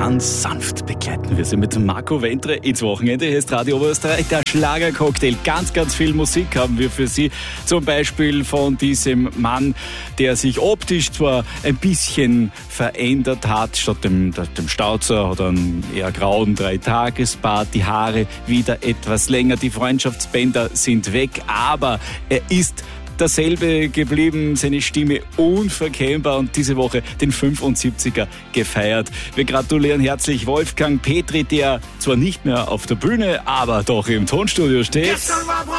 ganz sanft begleiten wir Sie mit Marco Ventre ins Wochenende. Hier ist Radio Oberösterreich, der Schlagercocktail. Ganz, ganz viel Musik haben wir für Sie. Zum Beispiel von diesem Mann, der sich optisch zwar ein bisschen verändert hat. Statt dem Stauzer hat er einen eher grauen 3-Tages-Bart, die Haare wieder etwas länger, die Freundschaftsbänder sind weg, aber er ist dasselbe geblieben, seine Stimme unverkennbar und diese Woche den 75er gefeiert. Wir gratulieren herzlich Wolfgang Petri, der zwar nicht mehr auf der Bühne, aber doch im Tonstudio steht.